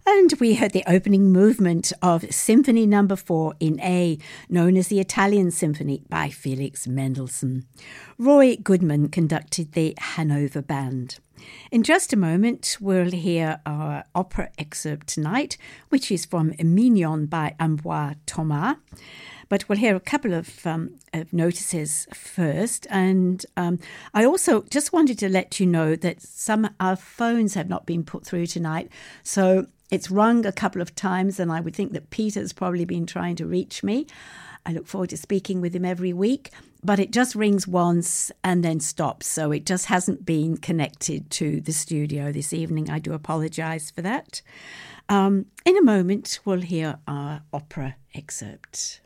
And we heard the opening movement of Symphony No. 4 in A, known as the Italian Symphony by Felix Mendelssohn. Roy Goodman conducted the Hanover Band. In just a moment, we'll hear our opera excerpt tonight, which is from Mignon by Ambroise Thomas. But we'll hear a couple of notices first. And I also just wanted to let you know that our phones have not been put through tonight. So it's rung a couple of times, and I would think that Peter's probably been trying to reach me. I look forward to speaking with him every week. But it just rings once and then stops. So it just hasn't been connected to the studio this evening. I do apologise for that. In a moment, we'll hear our opera excerpt.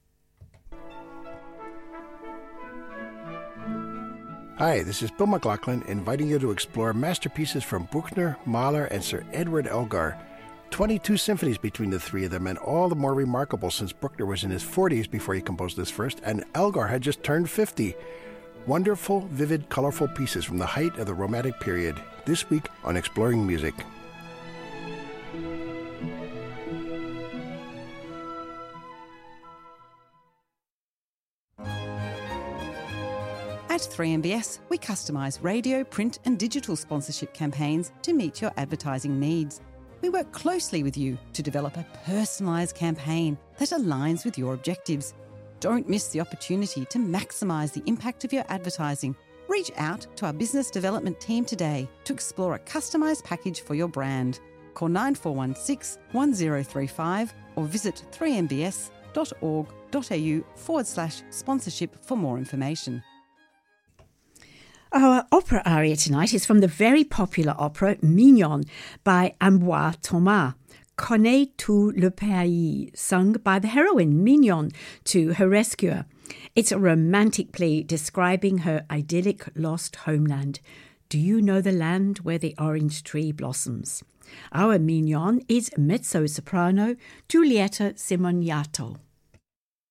Hi, this is Bill McLaughlin inviting you to explore masterpieces from Bruckner, Mahler, and Sir Edward Elgar. 22 symphonies between the three of them, and all the more remarkable since Bruckner was in his 40s before he composed this first, and Elgar had just turned 50. Wonderful, vivid, colorful pieces from the height of the Romantic period, this week on Exploring Music. At 3MBS, we customise radio, print and digital sponsorship campaigns to meet your advertising needs. We work closely with you to develop a personalised campaign that aligns with your objectives. Don't miss the opportunity to maximise the impact of your advertising. Reach out to our business development team today to explore a customised package for your brand. Call 9416 1035 or visit 3mbs.org.au/sponsorship for more information. Our opera aria tonight is from the very popular opera Mignon by Ambroise Thomas. Connais-tu le pays, sung by the heroine Mignon to her rescuer. It's a romantic plea describing her idyllic lost homeland. Do you know the land where the orange tree blossoms? Our Mignon is mezzo-soprano Giulietta Simoniato.